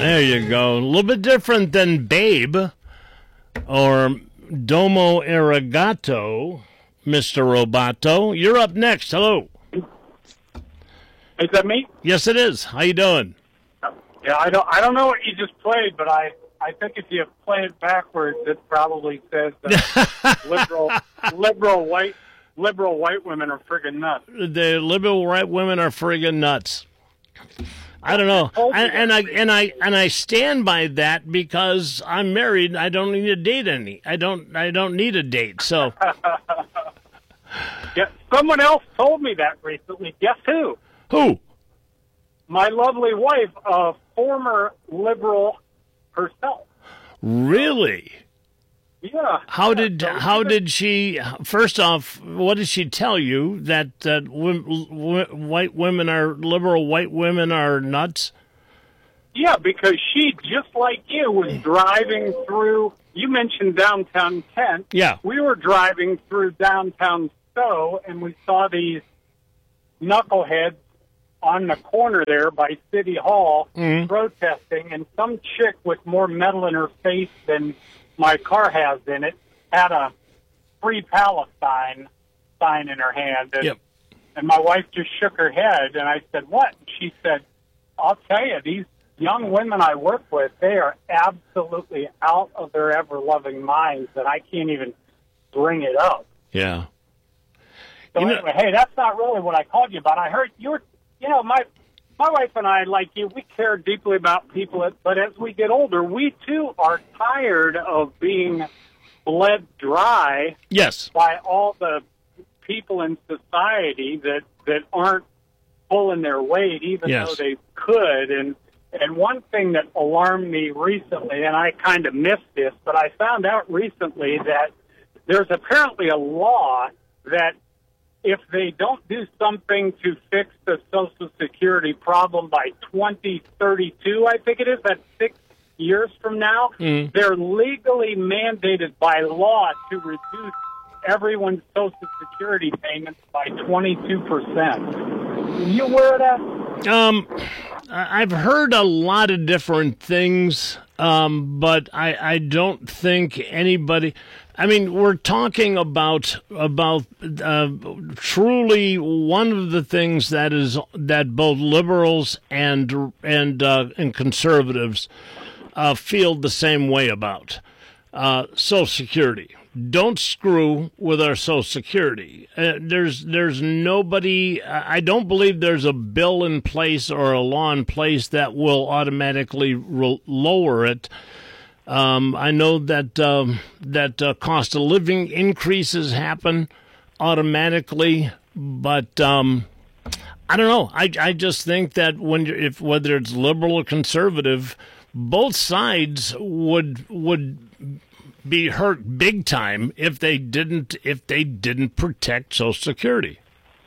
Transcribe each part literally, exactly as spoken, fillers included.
There you go. A little bit different than Babe or Domo Arigato, Mister Roboto. You're up next. Hello. Is that me? Yes, it is. How you doing? Yeah, I don't. I don't know what you just played, but I, I think if you play it backwards, it probably says that liberal, liberal white, liberal white women are friggin' nuts. The liberal white women are friggin' nuts. I don't know, and, and I and I and I stand by that because I'm married. I don't need to date any. I don't. I don't need a date. So. Yeah, someone else told me that recently. Guess who? Who? My lovely wife, a former liberal herself. Really? Yeah. How yeah, did so how did she? First off, what did she tell you that that w- w- white women are liberal? White women are nuts. Yeah, because she, just like you, was driving through. You mentioned downtown Kent. Yeah. We were driving through downtown Stowe, and we saw these knuckleheads on the corner there by City Hall mm-hmm. protesting, and some chick with more metal in her face than my car has in it had a Free Palestine sign in her hand. And, yep. and my wife just shook her head, and I said, what? And she said, I'll tell you, these young women I work with, they are absolutely out of their ever-loving minds, and I can't even bring it up. Yeah. So you anyway, know, hey, that's not really what I called you about. I heard you were, you know, my my wife and I, like you, we care deeply about people, but as we get older, we too are tired of being bled dry yes. by all the people in society that, that aren't pulling their weight, even yes. though they could. And and one thing that alarmed me recently, and I kind of missed this, but I found out recently that there's apparently a law that if they don't do something to fix the Social Security problem by twenty thirty-two, I think it is, that's six years from now, mm. they're legally mandated by law to reduce everyone's Social Security payments by twenty-two percent. Are you aware of that? Um, I've heard a lot of different things, um, but I, I don't think anybody... I mean, we're talking about about uh, truly one of the things that is that both liberals and and uh, and conservatives uh, feel the same way about uh, Social Security. Don't screw with our Social Security. Uh, there's there's nobody. I don't believe there's a bill in place or a law in place that will automatically re- lower it. Um, I know that um, that uh, cost of living increases happen automatically, but um, I don't know. I I just think that when you're, if whether it's liberal or conservative, both sides would would be hurt big time if they didn't if they didn't protect Social Security.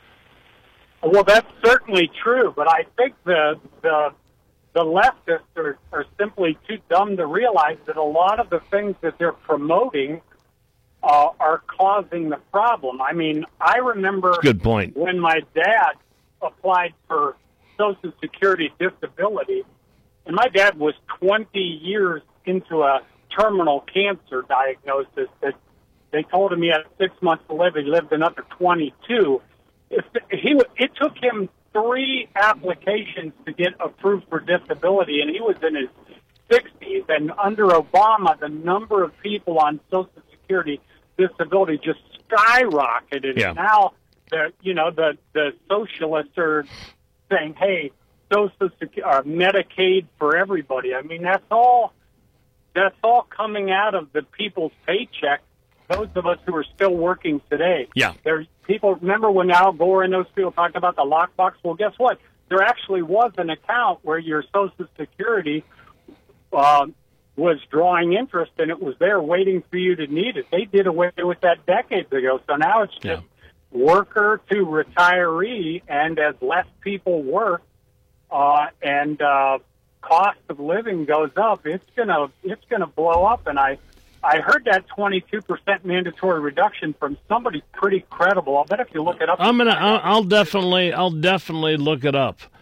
Well, that's certainly true, but I think the the the leftists are, are simply too dumb to realize that a lot of the things that they're promoting uh, are causing the problem. I mean, I remember Good point. when my dad applied for Social Security disability, and my dad was twenty years into a terminal cancer diagnosis that they told him he had six months to live. He lived another twenty-two. If he, it took him three applications to get approved for disability, and he was in his sixties. And under Obama, the number of people on Social Security disability just skyrocketed. Yeah. And now, the you know the the socialists are saying, "Hey, Social Security, uh, Medicaid for everybody." I mean, that's all. That's all coming out of the people's paycheck. Those of us who are still working today. Yeah. There's people, remember when Al Gore and those people talked about the lockbox? Well, guess what? There actually was an account where your Social Security uh, was drawing interest, and it was there waiting for you to need it. They did away with that decades ago. So now it's just Yeah. worker to retiree, and as less people work uh, and uh, cost of living goes up, it's gonna it's gonna blow up. And I I heard that twenty-two percent mandatory reduction from somebody pretty credible. I'll bet if you look it up. I'm gonna. I'll, I'll definitely. I'll definitely look it up.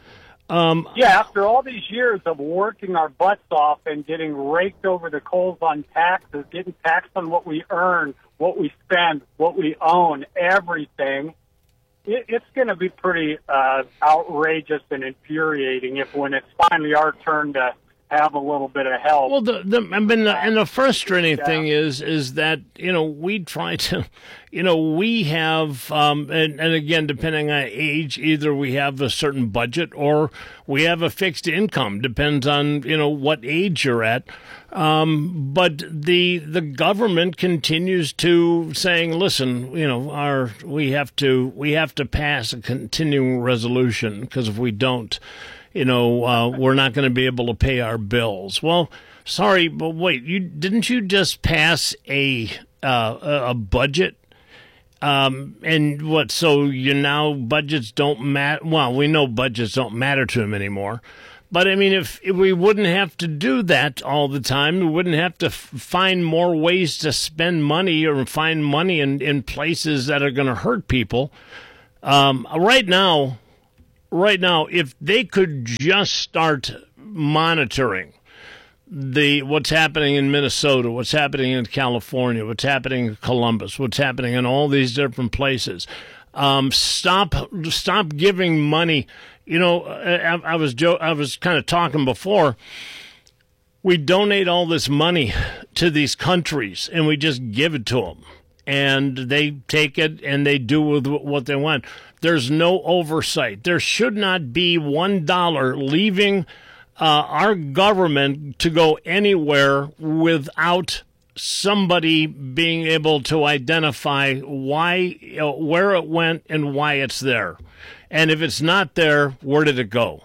Um, yeah, after all these years of working our butts off and getting raked over the coals on taxes, getting taxed on what we earn, what we spend, what we own, everything, it, it's going to be pretty uh, outrageous and infuriating if when it's finally our turn to have a little bit of help. Well, the, the I mean, the, and the frustrating yeah. thing is, is that, you know, we try to, you know, we have, um, and, and again, depending on age, either we have a certain budget or we have a fixed income, depends on, you know, what age you're at. Um, but the, the government continues to saying, listen, you know, our, we have to, we have to pass a continuing resolution because if we don't, you know, uh, we're not going to be able to pay our bills. Well, sorry, but wait, you didn't you just pass a uh, a budget? Um, and what? So you now budgets don't matter. Well, we know budgets don't matter to him anymore. But I mean, if, if we wouldn't have to do that all the time, we wouldn't have to f- find more ways to spend money or find money in, in places that are going to hurt people. Um, right now. Right now, if they could just start monitoring the what's happening in Minnesota, what's happening in California, what's happening in Columbus, what's happening in all these different places, um, stop stop giving money. You know, I, I was jo- I was kind of talking before. We donate all this money to these countries, and we just give it to them. And they take it and they do with what they want. There's no oversight. There should not be one dollar leaving uh, our government to go anywhere without somebody being able to identify why, you know, where it went and why it's there. And if it's not there, where did it go?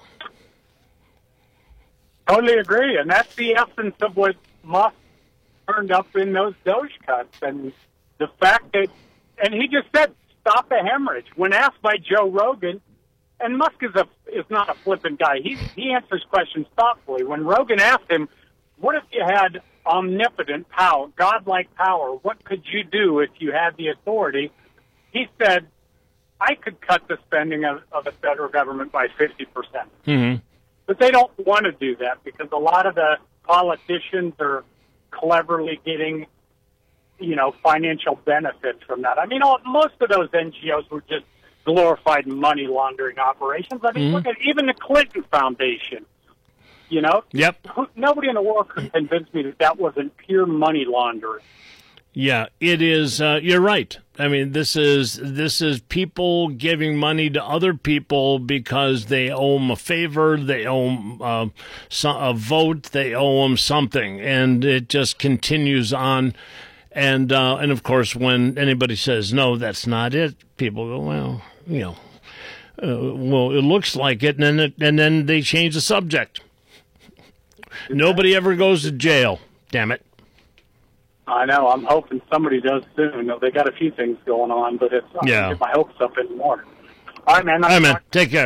Totally agree. And that's the essence of what Musk turned up in those Doge cuts. And the fact that, and he just said, stop the hemorrhage. When asked by Joe Rogan, and Musk is a is not a flippant guy. He he answers questions thoughtfully. When Rogan asked him, "What if you had omnipotent power, godlike power? What could you do if you had the authority?" He said, "I could cut the spending of, of the federal government by fifty percent." Mm-hmm. But they don't want to do that because a lot of the politicians are cleverly getting, you know, financial benefits from that. I mean, all, most of those N G Os were just glorified money laundering operations. I mean, mm-hmm. look at even the Clinton Foundation. You know, yep. Who, nobody in the world could convince me that that wasn't pure money laundering. Yeah, it is. Uh, you're right. I mean, this is this is people giving money to other people because they owe them a favor, they owe them uh, a vote, they owe them something, and it just continues on. And uh, and of course, when anybody says no, that's not it, people go, well, you know, uh, well, it looks like it, and then it, and then they change the subject. Nobody ever goes to jail. Damn it. I know. I'm hoping somebody does soon. They got a few things going on, but it's I'm yeah. get my hopes up anymore. All right, man. All right, man. Take care.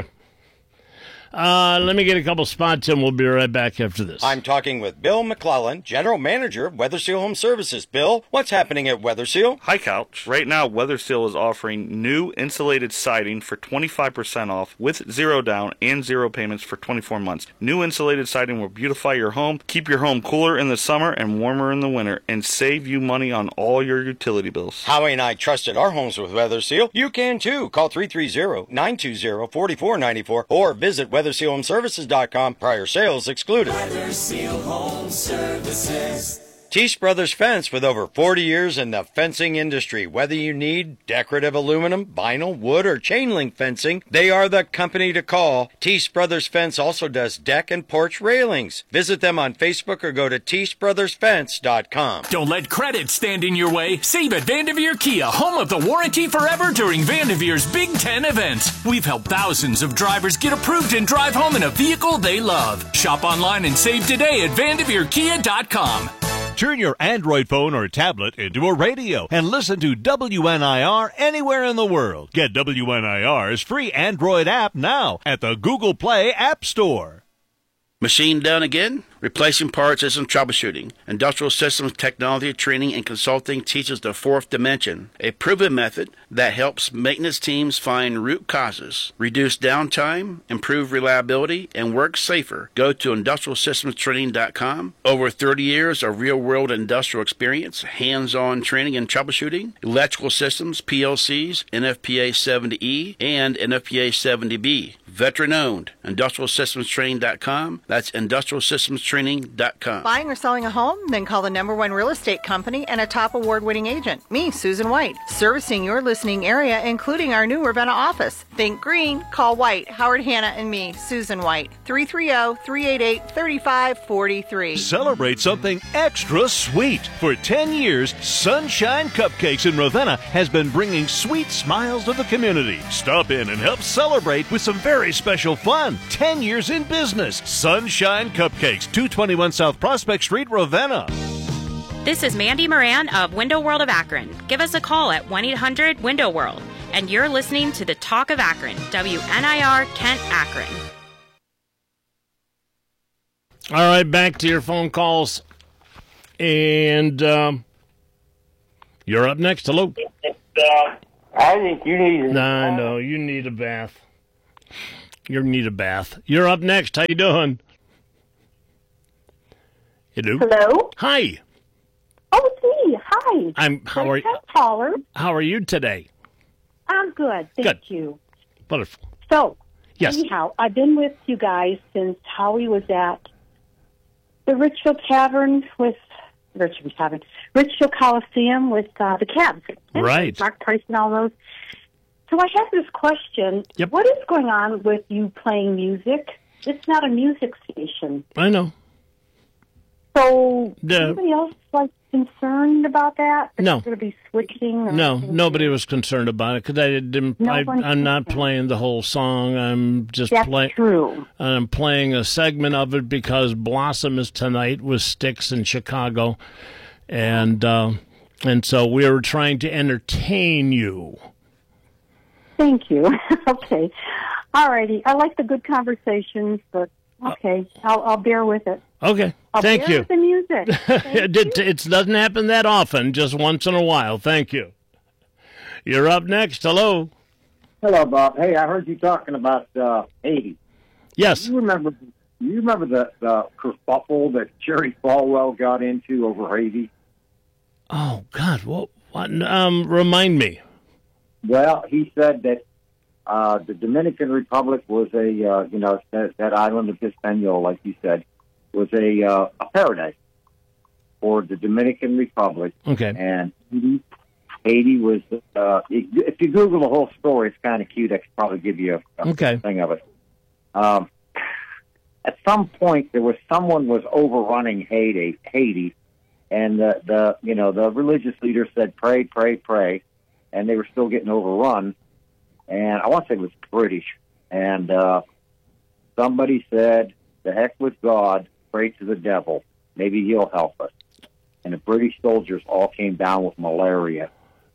Uh, let me get a couple spots, and we'll be right back after this. I'm talking with Bill McClellan, General Manager of Weatherseal Home Services. Bill, what's happening at Weatherseal? Hi, Couch. Right now, Weatherseal is offering new insulated siding for twenty-five percent off with zero down and zero payments for twenty-four months. New insulated siding will beautify your home, keep your home cooler in the summer and warmer in the winter, and save you money on all your utility bills. Howie and I trusted our homes with Weatherseal. You can too. Call three three zero, nine two zero, four four nine four or visit weather seal home services dot com. Prior sales excluded. Weatherseal Home Services. Teach Brothers Fence, with over forty years in the fencing industry. Whether you need decorative aluminum, vinyl, wood, or chain link fencing, they are the company to call. Teach Brothers Fence also does deck and porch railings. Visit them on Facebook or go to teach brothers fence dot com. Don't let credit stand in your way. Save at Vanderveer Kia, home of the warranty forever during Vanderveer's Big Ten event. We've helped thousands of drivers get approved and drive home in a vehicle they love. Shop online and save today at vanderveer kia dot com. Turn your Android phone or tablet into a radio and listen to W N I R anywhere in the world. Get W N I R's free Android app now at the Google Play App Store. Machine done again? Replacing parts isn't troubleshooting. Industrial Systems Technology Training and Consulting teaches the fourth dimension, a proven method that helps maintenance teams find root causes, reduce downtime, improve reliability, and work safer. Go to industrial systems training dot com. Over thirty years of real-world industrial experience, hands-on training and troubleshooting, electrical systems, P L Cs, N F P A seventy E, and N F P A seventy B. Veteran-owned. industrial systems training dot com. That's industrial systems training dot com. Buying or selling a home? Then call the number one real estate company and a top award-winning agent. Me, Susan White. Servicing your listening area, including our new Ravenna office. Think green, call White. Howard Hanna and me, Susan White. three three zero, three eight eight, three five four three. Celebrate something extra sweet. For ten years, Sunshine Cupcakes in Ravenna has been bringing sweet smiles to the community. Stop in and help celebrate with some very special fun. ten years in business. Sunshine Cupcakes, two twenty-one South Prospect Street, Ravenna. This is Mandy Moran of Window World of Akron. Give us a call at one eight hundred window world. And you're listening to the Talk of Akron, W N I R Kent Akron. All right, back to your phone calls. And um, you're up next. Hello. I think you need a I know. You need a bath. You need a bath. You're up next. How you doing? Hello. Hello. Hi. Oh, it's me. Hi. I'm. How are you? Caller. How are you today? I'm good. Thank Good. you. Wonderful. So, Yes. anyhow, I've been with you guys since Howie was at the Richfield Tavern with Richfield Tavern, Richfield Coliseum with uh, the Cavs. Right. Mark Price and all those. So I have this question. Yep. What is going on with you playing music? It's not a music station. I know. So, The- anybody else like concerned about that? That No. you're going to be switching? Or No, nobody was concerned about it because I didn't. No I, one's I'm not concerned. playing the whole song. I'm just That's playing. true. I'm playing a segment of it because Blossom is tonight with Styx in Chicago, and uh, and so we were trying to entertain you. Thank you. Okay. All righty. I like the good conversations, but okay. I'll, I'll bear with it. Okay, I'll thank bear you. with the music. it, it, it doesn't happen that often, just once in a while. Thank you. You're up next. Hello. Hello, Bob. Hey, I heard you talking about uh, Haiti. Yes. You remember? You remember the the kerfuffle that Jerry Falwell got into over Haiti? Oh God, what? What? Um, remind me. Well, he said that uh, the Dominican Republic was a uh, you know that, that island of Hispaniola, like you said, was a uh, a paradise for the Dominican Republic. Okay. And Haiti, Haiti was uh, if you Google the whole story, it's kind of cute. I could probably give you a, a Okay. thing of it. Um, at some point, there was someone was overrunning Haiti, Haiti, and the, the you know the religious leader said pray, pray, pray, and they were still getting overrun. And I want to say it was British, and uh, somebody said, "The heck with God, pray to the devil. Maybe he'll help us." And the British soldiers all came down with malaria.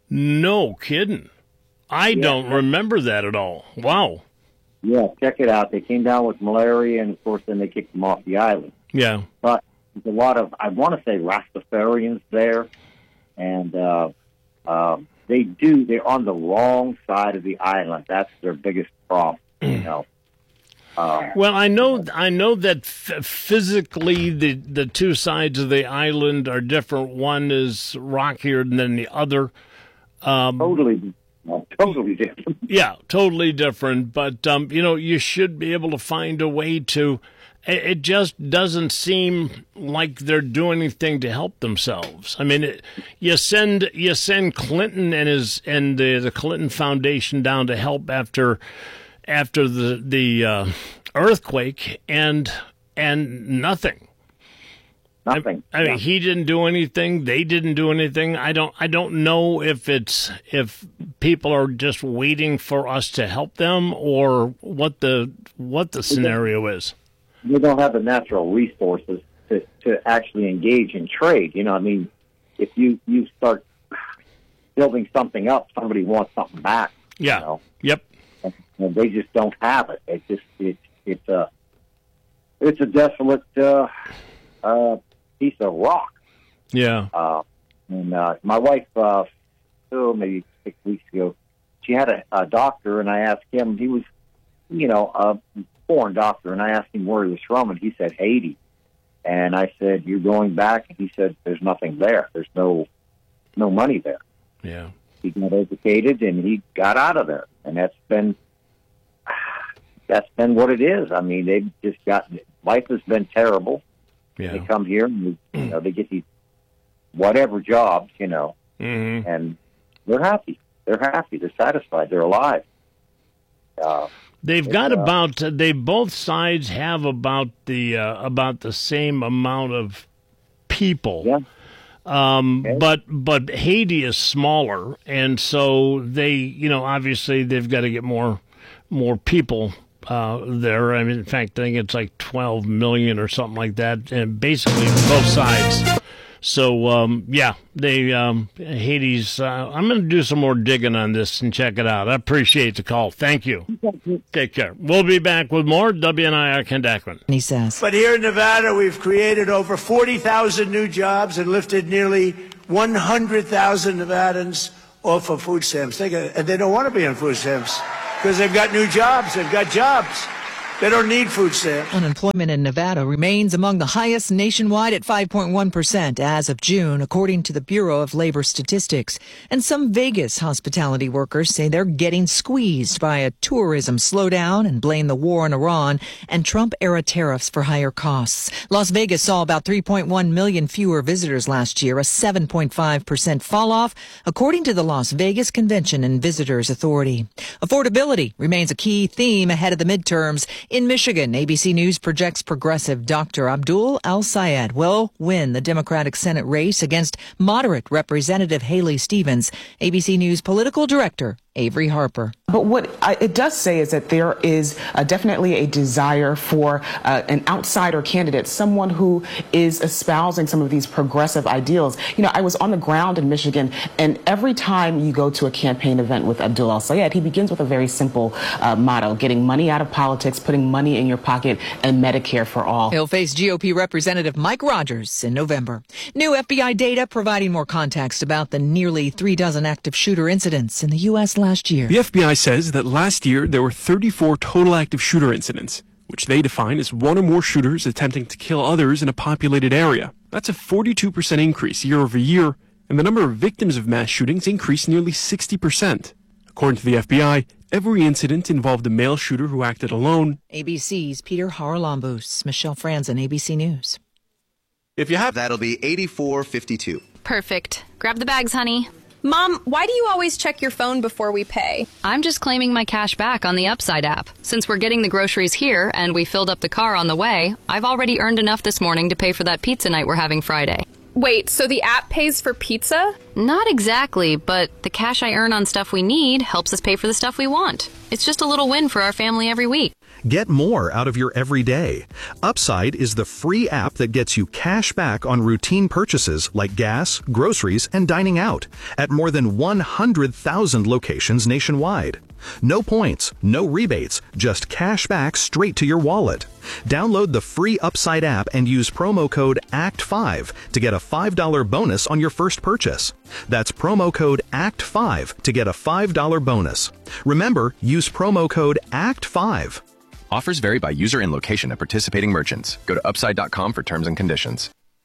No kidding. I Yeah. don't remember that at all. Wow. Yeah, check it out. They came down with malaria, and of course, then they kicked them off the island. Yeah. But there's a lot of, I want to say, Rastafarians there, and uh, uh, they do, they're on the wrong side of the island. That's their biggest problem, you know. Uh, Well, I know, I know that f- physically the the two sides of the island are different. One is rockier than the other. Um, totally, well, totally different. Yeah, totally different. But um, you know, you should be able to find a way to. It, it just doesn't seem like they're doing anything to help themselves. I mean, it, you send you send Clinton and his and the the Clinton Foundation down to help after. after the the uh, earthquake, and and nothing. Nothing. I, I mean, Yeah. he didn't do anything. They didn't do anything. I don't. I don't know if it's if people are just waiting for us to help them, or what the what the scenario is. They don't have the natural resources to, to actually engage in trade. You know, I mean, if you, you start building something up, somebody wants something back. Yeah. You know? Yep. And they just don't have it. It's just it's it's a it's a desolate uh, uh, piece of rock. Yeah. Uh, and uh, my wife, uh, oh, maybe six weeks ago, she had a, a doctor, and I asked him. He was, you know, a foreign doctor, and I asked him where he was from, and he said Haiti. And I said, "You're going back?" And he said, "There's nothing there. There's no, no money there." Yeah. He got educated, and he got out of there, and that's been. That's been what it is. I mean, they've just got, life has been terrible. Yeah. They come here and, you know, they get these whatever jobs, you know, mm-hmm. and they're happy. They're happy. They're satisfied. They're alive. Uh, They've got uh, about, uh, they both sides have about the, uh, about the same amount of people. Yeah. Um, okay. but, but Haiti is smaller. And so they, you know, obviously they've got to get more, more people Uh, there. I mean, in fact, I think it's like twelve million or something like that, and basically both sides. So, um, yeah, they um, Haiti's. Uh, I'm going to do some more digging on this and check it out. I appreciate the call. Thank you. Take care. We'll be back with more W N I R Ken Dackman. He says. But here in Nevada, we've created over forty thousand new jobs and lifted nearly one hundred thousand Nevadans off of food stamps. They got, and they don't want to be on food stamps. Because they've got new jobs. They've got jobs. They don't need food stamps. Unemployment in Nevada remains among the highest nationwide at five point one percent as of June, according to the Bureau of Labor Statistics. And some Vegas hospitality workers say they're getting squeezed by a tourism slowdown and blame the war in Iran and Trump-era tariffs for higher costs. Las Vegas saw about three point one million fewer visitors last year, a seven point five percent fall off, according to the Las Vegas Convention and Visitors Authority. Affordability remains a key theme ahead of the midterms. In Michigan, A B C News projects progressive Doctor Abdul El-Sayed will win the Democratic Senate race against moderate Representative Haley Stevens. A B C News political director Avery Harper. But what I, it does say is that there is uh, definitely a desire for uh, an outsider candidate, someone who is espousing some of these progressive ideals. You know, I was on the ground in Michigan, and every time you go to a campaign event with Abdul El-Sayed, he begins with a very simple uh, motto: getting money out of politics, putting money in your pocket, and Medicare for all. He'll face G O P Representative Mike Rogers in November. New F B I data providing more context about the nearly three dozen active shooter incidents in the U S last year. The F B I says that last year there were thirty-four total active shooter incidents, which they define as one or more shooters attempting to kill others in a populated area. That's a forty-two percent increase year over year, and the number of victims of mass shootings increased nearly sixty percent. According to the F B I, every incident involved a male shooter who acted alone. A B C's Peter Haralambous, Michelle Franzen, A B C News. If you have, that'll be eighty-four fifty-two. Perfect. Grab the bags, honey. Mom, why do you always check your phone before we pay? I'm just claiming my cash back on the Upside app. Since we're getting the groceries here and we filled up the car on the way, I've already earned enough this morning to pay for that pizza night we're having Friday. Wait, so the app pays for pizza? Not exactly, but the cash I earn on stuff we need helps us pay for the stuff we want. It's just a little win for our family every week. Get more out of your everyday. Upside is the free app that gets you cash back on routine purchases like gas, groceries, and dining out at more than one hundred thousand locations nationwide. No points, no rebates, just cash back straight to your wallet. Download the free Upside app and use promo code A C T five to get a five dollars bonus on your first purchase. That's promo code A C T five to get a five dollars bonus. Remember, use promo code A C T five. Offers vary by user and location at participating merchants. Go to upside dot com for terms and conditions.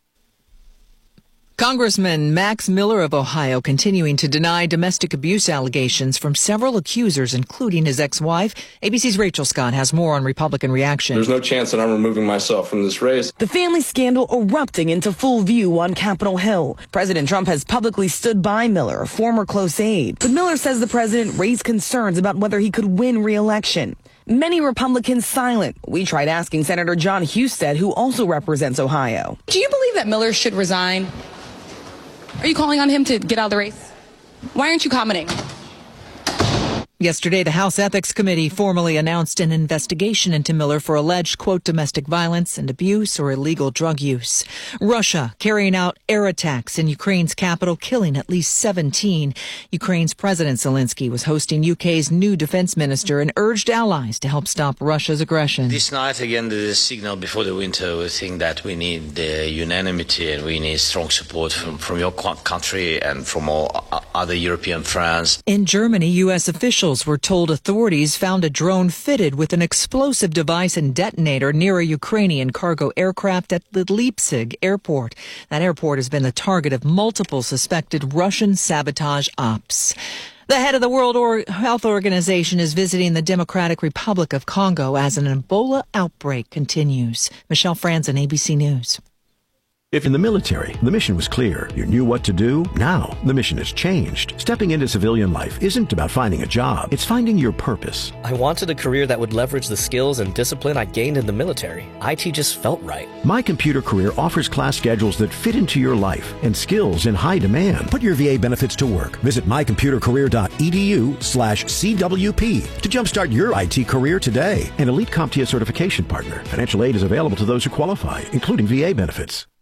Congressman Max Miller of Ohio continuing to deny domestic abuse allegations from several accusers, including his ex-wife. A B C's Rachel Scott has more on Republican reaction. There's no chance that I'm removing myself from this race. The family scandal erupting into full view on Capitol Hill. President Trump has publicly stood by Miller, a former close aide. But Miller says the president raised concerns about whether he could win re-election. Many Republicans silent. We tried asking Senator John Husted, who also represents Ohio. Do you believe that Miller should resign? Are you calling on him to get out of the race? Why aren't you commenting? Yesterday, the House Ethics Committee formally announced an investigation into Miller for alleged, quote, domestic violence and abuse or illegal drug use. Russia carrying out air attacks in Ukraine's capital, killing at least seventeen. Ukraine's President Zelensky was hosting U K's new defense minister and urged allies to help stop Russia's aggression. This night, again, the signal before the winter, we think that we need the unanimity and we need strong support from, from your country and from all other European friends. In Germany, U S officials were told authorities found a drone fitted with an explosive device and detonator near a Ukrainian cargo aircraft at the Leipzig airport. That airport has been the target of multiple suspected Russian sabotage ops. The head of the World Health Organization is visiting the Democratic Republic of Congo as an Ebola outbreak continues. Michelle Franzen, A B C News. If in the military, the mission was clear. You knew what to do. Now, the mission has changed. Stepping into civilian life isn't about finding a job. It's finding your purpose. I wanted a career that would leverage the skills and discipline I gained in the military. I T just felt right. My Computer Career offers class schedules that fit into your life and skills in high demand. Put your V A benefits to work. Visit my computer career dot e d u slash C W P to jumpstart your I T career today. An elite CompTIA certification partner. Financial aid is available to those who qualify, including V A benefits.